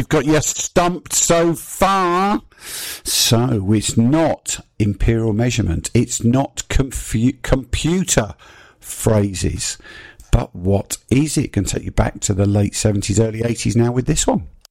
you've got your stumped so far. So it's not imperial measurement. It's not computer phrases. But what is it? Can take you back to the late 70s, early 80s now with this one.